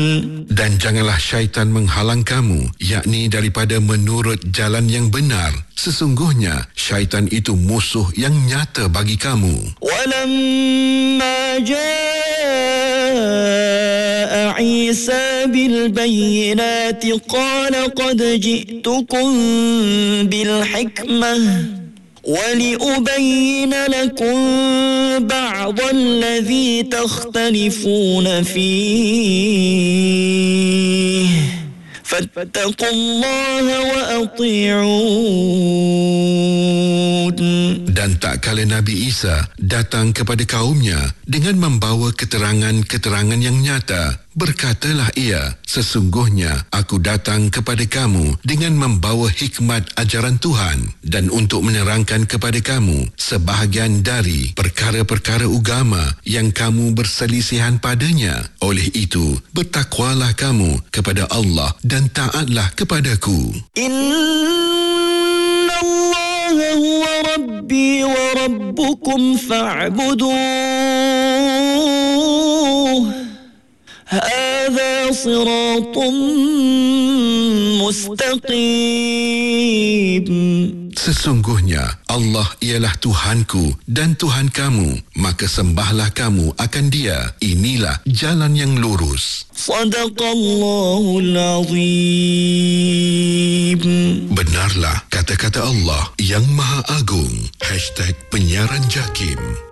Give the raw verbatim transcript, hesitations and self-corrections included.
Dan janganlah syaitan menghalang kamu, yakni daripada menurut jalan yang benar. Sesungguhnya syaitan itu musuh yang nyata bagi kamu. Walamma jaa Isa bil bayyinati qala qad ji'tukum bil hikmah وَلِأُبَيِّنَ لَكُمْ بَعْضَ الَّذِي تَخْتَلِفُونَ فِيهِ فَاتَّقُوا اللَّهَ وَأَطِيعُونِ. Dan tak kala Nabi Isa datang kepada kaumnya dengan membawa keterangan-keterangan yang nyata, berkatalah ia, sesungguhnya aku datang kepada kamu dengan membawa hikmat ajaran Tuhan dan untuk menerangkan kepada kamu sebahagian dari perkara-perkara agama yang kamu berselisihan padanya. Oleh itu, bertakwalah kamu kepada Allah dan taatlah kepadaku. Inna Allah huwa Rabbi wa Rabbukum fa'buduh. هذا صراط مستقيم. Sesungguhnya Allah ialah Tuhanku dan Tuhan kamu, maka sembahlah kamu akan Dia. Inilah jalan yang lurus. Sadaqallahul azim. Benarlah kata-kata Allah yang Maha Agung. Hashtag Penyiaran Jakim.